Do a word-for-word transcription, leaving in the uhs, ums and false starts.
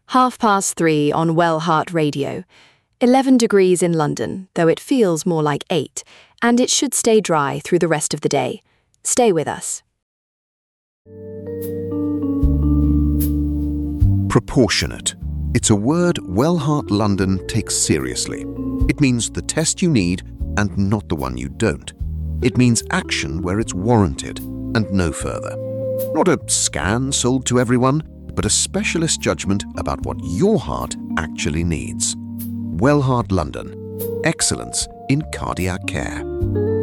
Half past three on Wellheart Radio. eleven degrees in London, though it feels more like eight, and it should stay dry through the rest of the day. Stay with us. Proportionate. It's a word Wellheart London takes seriously. It means the test you need and not the one you don't. It means action where it's warranted and no further. Not a scan sold to everyone, but a specialist judgment about what your heart actually needs. Wellheart London. Excellence in cardiac care.